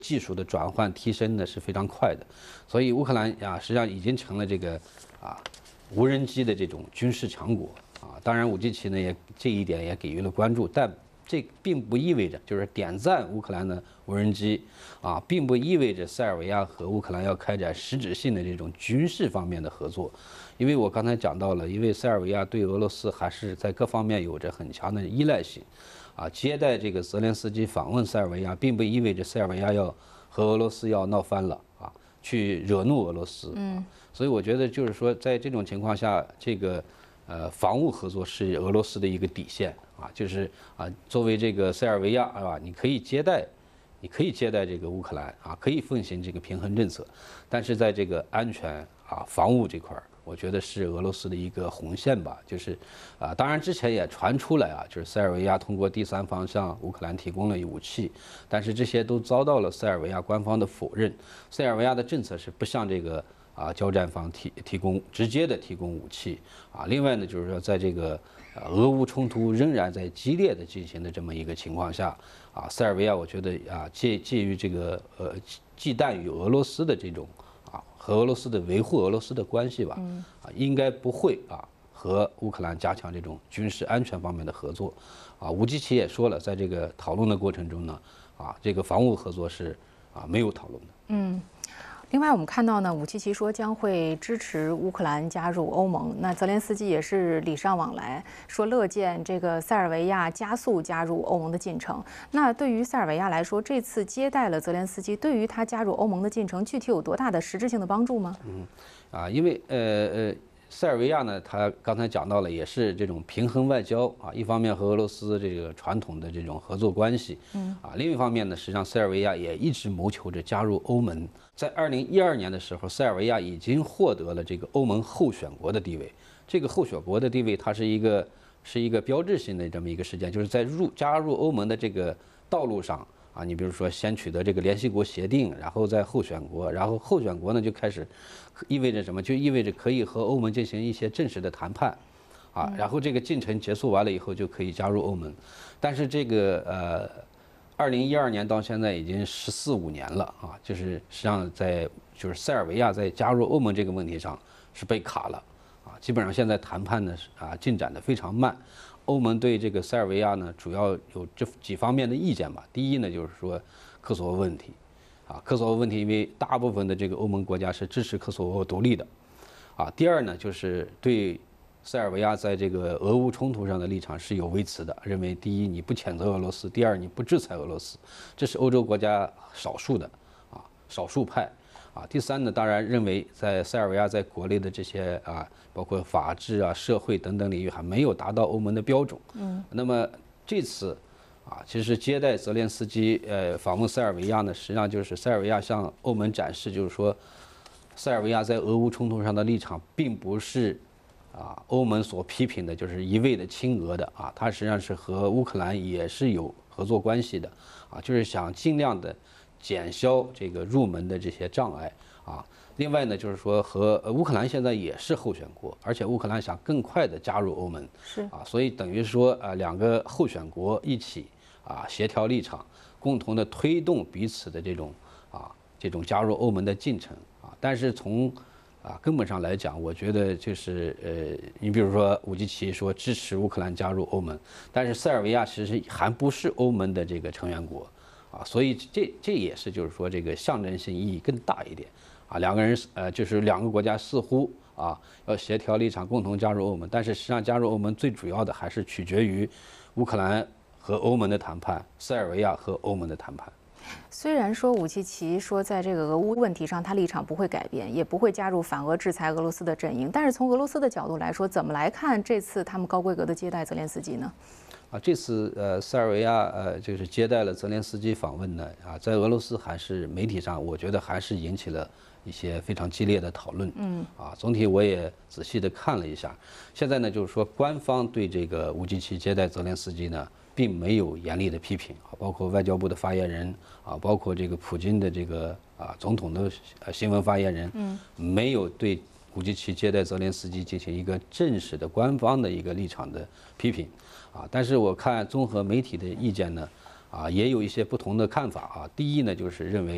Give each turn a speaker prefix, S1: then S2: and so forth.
S1: 技术的转换提升呢是非常快的，所以乌克兰实际上已经成了这个无人机的这种军事强国当然，武基奇呢也这一点也给予了关注，但这并不意味着就是点赞乌克兰的无人机并不意味着塞尔维亚和乌克兰要开展实质性的这种军事方面的合作，因为我刚才讲到了，因为塞尔维亚对俄罗斯还是在各方面有着很强的依赖性。接待这个泽连斯基访问塞尔维亚，并不意味着塞尔维亚要和俄罗斯要闹翻了去惹怒俄罗斯所以我觉得就是说，在这种情况下，这个防务合作是俄罗斯的一个底线就是作为这个塞尔维亚你可以接待这个乌克兰可以奉行这个平衡政策，但是在这个安全防务这块儿。我觉得是俄罗斯的一个红线吧，就是当然之前也传出来就是塞尔维亚通过第三方向乌克兰提供了武器，但是这些都遭到了塞尔维亚官方的否认。塞尔维亚的政策是不向这个交战方直接的提供武器另外呢，就是说在这个俄乌冲突仍然在激烈的进行的这么一个情况下塞尔维亚我觉得介于这个忌惮与俄罗斯的这种。和俄罗斯的维护俄罗斯的关系吧，应该不会和乌克兰加强这种军事安全方面的合作，吴基奇也说了，在这个讨论的过程中呢，这个防务合作是没有讨论的。
S2: 另外，我们看到呢，武契奇说将会支持乌克兰加入欧盟。那泽连斯基也是礼尚往来，说乐见这个塞尔维亚加速加入欧盟的进程。那对于塞尔维亚来说，这次接待了泽连斯基，对于他加入欧盟的进程，具体有多大的实质性的帮助吗？
S1: 因为塞尔维亚呢，他刚才讲到了，也是这种平衡外交一方面和俄罗斯这个传统的这种合作关系，另一方面呢，实际上塞尔维亚也一直谋求着加入欧盟。在2012年的时候，塞尔维亚已经获得了这个欧盟候选国的地位。这个候选国的地位，它是一个标志性的这么一个事件，就是在加入欧盟的这个道路上。你比如说，先取得这个联席国协定，然后再候选国，然后候选国呢就开始，意味着什么？就意味着可以和欧盟进行一些正式的谈判，然后这个进程结束完了以后就可以加入欧盟。但是这个2012年到现在已经14、15年了就是实际上就是塞尔维亚在加入欧盟这个问题上是被卡了基本上现在谈判呢进展得非常慢。欧盟对这个塞尔维亚呢，主要有这几方面的意见吧。第一呢，就是说科索沃问题，科索沃问题，因为大部分的这个欧盟国家是支持科索沃独立的，第二呢，就是对塞尔维亚在这个俄乌冲突上的立场是有微词的，认为第一你不谴责俄罗斯，第二你不制裁俄罗斯，这是欧洲国家少数的少数派。第三呢，当然认为在塞尔维亚在国内的这些包括法治社会等等领域还没有达到欧盟的标准。那么这次其实接待泽连斯基访问塞尔维亚呢，实际上就是塞尔维亚向欧盟展示，就是说塞尔维亚在俄乌冲突上的立场并不是欧盟所批评的，就是一味的亲俄的它实际上是和乌克兰也是有合作关系的就是想尽量的减消这个入门的这些障碍另外呢，就是说和乌克兰现在也是候选国，而且乌克兰想更快的加入欧盟，所以等于说两个候选国一起协调立场，共同的推动彼此的这种加入欧盟的进程但是从根本上来讲，我觉得就是你比如说武基奇说支持乌克兰加入欧盟，但是塞尔维亚其实还不是欧盟的这个成员国所以这也是就是说这个象征性意义更大一点两个人就是两个国家似乎要协调立场，共同加入欧盟，但是实际上加入欧盟最主要的还是取决于乌克兰和欧盟的谈判，塞尔维亚和欧盟的谈判。
S2: 虽然说武契奇说在这个俄乌问题上他立场不会改变，也不会加入反俄制裁俄罗斯的阵营，但是从俄罗斯的角度来说，怎么来看这次他们高规格的接待泽连斯基呢？
S1: 这次塞尔维亚就是接待了泽连斯基访问呢在俄罗斯还是媒体上，我觉得还是引起了一些非常激烈的讨论。总体我也仔细的看了一下，现在呢就是说官方对这个武基奇接待泽连斯基呢并没有严厉的批评包括外交部的发言人包括这个普京的这个总统的新闻发言人，没有对武基奇接待泽连斯基进行一个正式的官方的一个立场的批评但是我看综合媒体的意见呢也有一些不同的看法第一呢就是认为